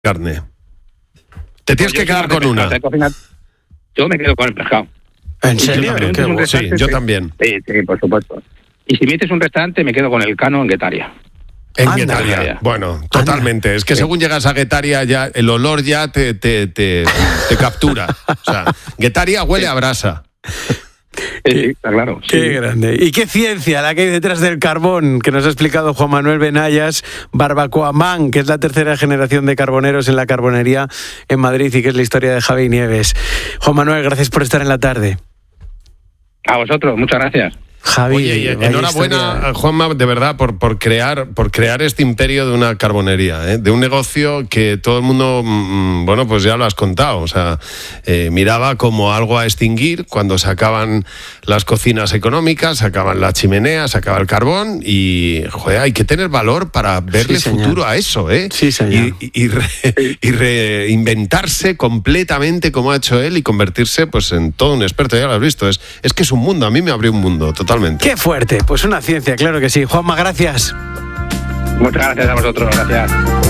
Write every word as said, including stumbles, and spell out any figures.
carne. Te tienes pues que quedar con una. Cocinar, yo me quedo con el pescado. ¿En serio? Qué sí, yo también. Sí, sí, por supuesto. Y si me dices un restaurante, me quedo con el Cano en Guetaria. En Anda, Guetaria, ya. Bueno, totalmente. Anda. Es que sí. Según llegas a Guetaria, ya el olor ya te, te, te, te captura. O sea, Guetaria huele a brasa. Sí, está claro. Sí. Qué grande. Y qué ciencia la que hay detrás del carbón, que nos ha explicado Juan Manuel Benayas, Barbacoamán, que es la tercera generación de carboneros en la carbonería en Madrid y que es la historia de Javi Nieves. Juan Manuel, gracias por estar en la tarde. A vosotros, muchas gracias. Javi, oye, y enhorabuena, historia. Juanma, de verdad, por, por, crear, por crear este imperio de una carbonería, ¿eh? De un negocio que todo el mundo, mmm, bueno, pues ya lo has contado, o sea, eh, miraba como algo a extinguir cuando se acaban las cocinas económicas, se acaban la chimenea, se acaba el carbón y, joder, hay que tener valor para verle sí, futuro a eso, ¿eh? Sí, señor. Y, y, re, y reinventarse completamente como ha hecho él y convertirse, pues, en todo un experto, ya lo has visto, es, es que es un mundo, a mí me abrió un mundo, total. Totalmente. ¡Qué fuerte! Pues una ciencia, claro que sí. Juanma, gracias. Muchas gracias a vosotros, gracias.